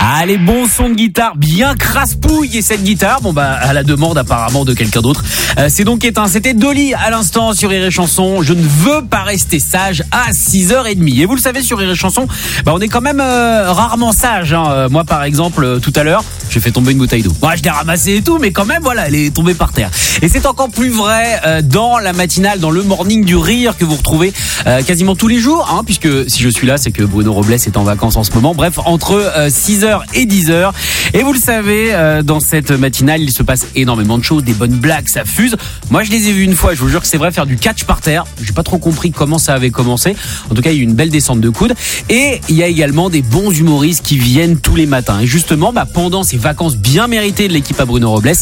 Ah, les bons sons de guitare bien craspouille et cette guitare, à la demande apparemment de quelqu'un d'autre. C'est donc éteint. C'était Dolly à l'instant sur Rire et Chanson. Je ne veux pas rester sage à 6h30. Et vous le savez, sur Rire et Chanson, on est quand même rarement sage. Moi, par exemple, tout à l'heure, j'ai fait tomber une bouteille d'eau. Je l'ai ramassée et tout, mais quand même, voilà, elle est tombée par terre. Et c'est encore plus vrai dans la matinale, dans le morning du rire que vous retrouvez quasiment tous les jours, puisque si je suis là, c'est que Bruno Robles est en vacances en ce moment. Bref, entre 6h et 10h. Et vous le savez, dans cette matinale, il se passe énormément de choses, des bonnes blagues, ça fuse. Moi, je les ai vues une fois, je vous jure que c'est vrai, faire du catch par terre. J'ai pas trop compris comment ça avait commencé. En tout cas, il y a eu une belle descente de coude. Et il y a également des bons humoristes qui viennent tous les matins. Et justement, pendant ces vacances bien méritées de l'équipe à Bruno Robles,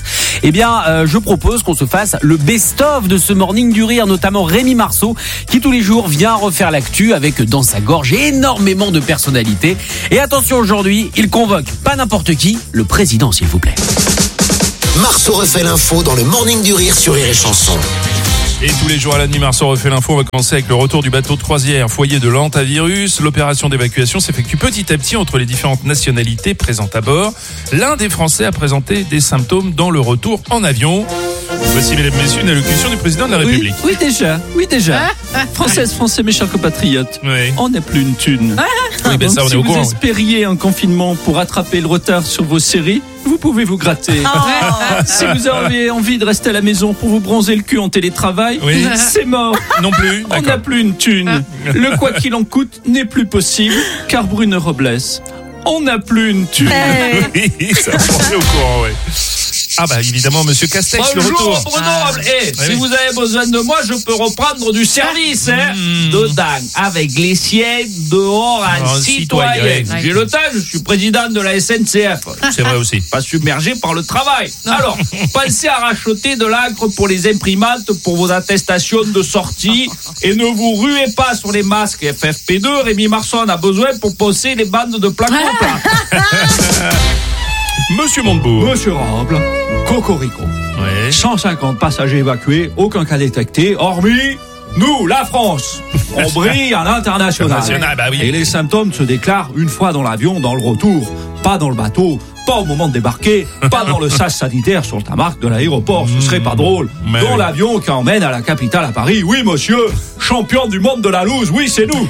je propose qu'on se fasse le best-of de ce morning du rire, notamment Rémi Marceau, qui tous les jours vient refaire l'actu avec dans sa gorge énormément de personnalités. Et attention, aujourd'hui, il convoque pas n'importe qui, le président, s'il vous plaît. Marceau refait l'info dans le morning du rire sur Rire et Chanson. Et tous les jours à la nuit, Marceau refait l'info. On va commencer avec le retour du bateau de croisière foyer de l'hantavirus. L'opération d'évacuation s'effectue petit à petit entre les différentes nationalités présentes à bord. L'un des Français a présenté des symptômes dans le retour en avion. Voici, mesdames et messieurs, une allocution du président de la République. Oui, déjà. Français, mes chers compatriotes, oui. On n'a plus une thune. Oui, Donc, ça, on si est au vous courant. espériez un confinement pour rattraper le retard sur vos séries, vous pouvez vous gratter. Si vous avez envie de rester à la maison pour vous bronzer le cul en télétravail, Oui. c'est mort. Non plus. On n'a plus une thune. Le quoi qu'il en coûte n'est plus possible, car Bruno Robles, on n'a plus une thune. Oui, ça, on est au courant, oui. Évidemment, monsieur Castex, le Bonjour retour. Bruno Robles. Si oui. vous avez besoin de moi, je peux reprendre du service, dedans, avec les sièges dehors en citoyen. J'ai le temps, je suis président de la SNCF. C'est vrai aussi. Pas submergé par le travail. Alors, pensez à racheter de l'encre pour les imprimantes, pour vos attestations de sortie, et ne vous ruez pas sur les masques FFP2. Rémi Marceau en a besoin pour poncer les bandes de plaques au plat. Monsieur Montebourg. Monsieur Robles, Cocorico. Ouais. 150 passagers évacués, aucun cas détecté, hormis nous, la France. On brille à l'international. Oui. Et les symptômes se déclarent une fois dans l'avion, dans le retour, pas dans le bateau, pas au moment de débarquer, pas dans le sas sanitaire sur le tarmac de l'aéroport. Ce serait pas drôle. Mais Dans oui. l'avion qui emmène à la capitale à Paris. Oui, monsieur, champion du monde de la loose. Oui, c'est nous.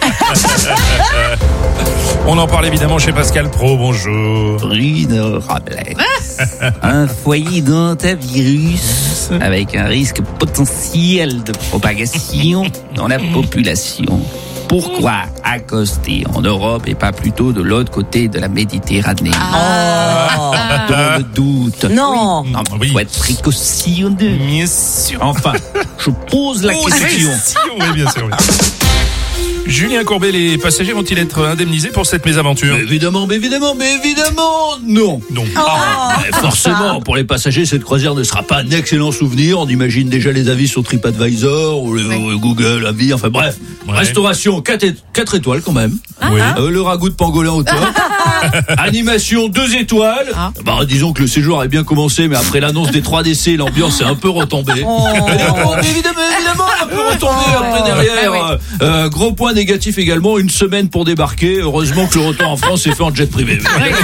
On en parle évidemment chez Pascal Pro. Bonjour. Bruno Robles. Un foyer d'hantavirus avec un risque potentiel de propagation dans la population. Pourquoi accoster en Europe et pas plutôt de l'autre côté de la Méditerranée? Dans le doute. Non. Non, Oui. faut être précautionneux. Bien sûr. Enfin, je pose la question. Oui, bien sûr. Oui. Julien Courbet, les passagers vont-ils être indemnisés pour cette mésaventure? Évidemment, non. Non. Forcément, pour les passagers, cette croisière ne sera pas un excellent souvenir. On imagine déjà les avis sur TripAdvisor ou Google Avis, enfin bref. Ouais. Restauration 4 étoiles quand même. Oui. Le ragoût de pangolin au top. Animation 2 étoiles. Disons que le séjour avait bien commencé, mais après l'annonce des 3 décès, l'ambiance est un peu retombée. Évidemment, un peu retombée après derrière. Gros point négatif également, une semaine pour débarquer. Heureusement que le retour en France est fait en jet privé.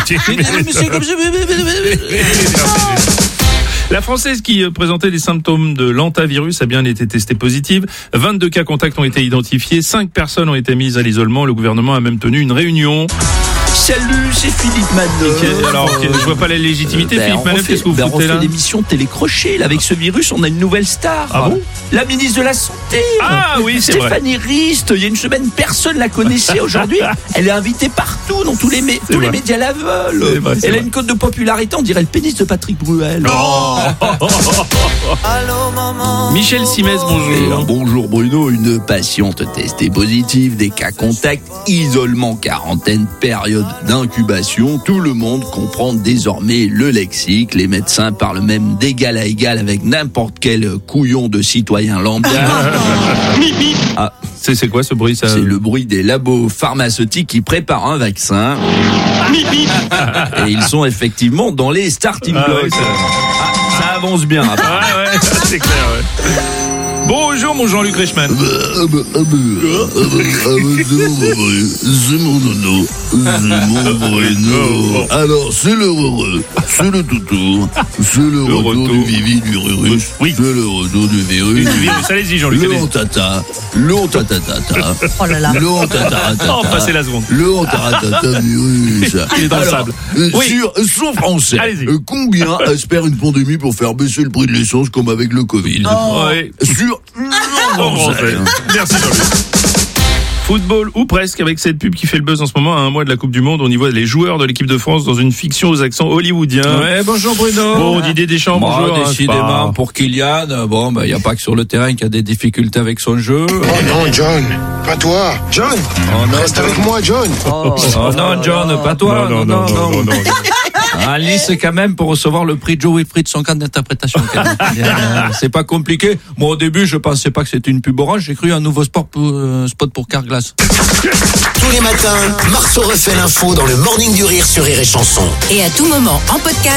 La Française qui présentait des symptômes de l'hantavirus a bien été testée positive. 22 cas contacts ont été identifiés. 5 personnes ont été mises à l'isolement. Le gouvernement a même tenu une réunion. Salut, c'est Philippe Manœuvre. Alors, je vois pas la légitimité. Philippe Manœuvre, qu'est-ce que vous on foutez fait là? l'émission télécrochet. Là, avec ce virus, on a une nouvelle star. Ah bon? La ministre de la Santé. Ah oui, c'est vrai. Stéphanie Rist. Il y a une semaine, personne la connaissait. Aujourd'hui, elle est invitée partout, dans tous les vrai. médias la veulent. C'est vrai, c'est Elle a vrai. une cote de popularité, on dirait le pénis de Patrick Bruel. Michel Simès, bonjour. Bonjour Bruno, une patiente testée positive, des cas contacts, isolement, quarantaine, période d'incubation. Tout le monde comprend désormais le lexique. Les médecins parlent même d'égal à égal avec n'importe quel couillon de citoyen lambda. Ah, C'est quoi ce bruit ça? c'est le bruit des labos pharmaceutiques qui préparent un vaccin. Et ils sont effectivement dans les starting blocks. oui, Ça avance bien. Ouais, c'est clair, ouais. Bonjour mon Jean-Luc Reichmann. C'est mon nono, c'est mon Bruno. Alors, c'est le heureux, c'est le toutou, c'est le retour du vivi du rurus, Oui. c'est le retour du virus. Allez-y Jean-Luc. Le ontata, le ontatatata, le ontatatata, Oh, passez la seconde. le ontatatata virus. Il est dans le Alors, sable. Sur son français, Allez-y. combien espère une pandémie pour faire baisser le prix de l'essence comme avec le Covid? Ouais. Sur En français. Merci Jean-Luc. Football ou presque avec cette pub qui fait le buzz en ce moment à un mois de la Coupe du Monde. On y voit les joueurs de l'équipe de France dans une fiction aux accents hollywoodiens. Ouais, bonjour Bruno. Bon, Didier Deschamps, bonjour. Hein, Décidément, pour Kylian, bon, il n'y a pas que sur le terrain qu'il y a des difficultés avec son jeu. Oh non, John, pas toi. John, reste avec moi, John. Oh non, John, pas toi. Non. À Nice, quand même, pour recevoir le prix Joe Wilfried, son camp d'interprétation. C'est pas compliqué. Moi, au début, je pensais pas que c'était une pub orange. J'ai cru un nouveau spot pour Carglass. Tous les matins, Marceau refait l'info dans le Morning du Rire sur Rire et Chanson. Et à tout moment, en podcast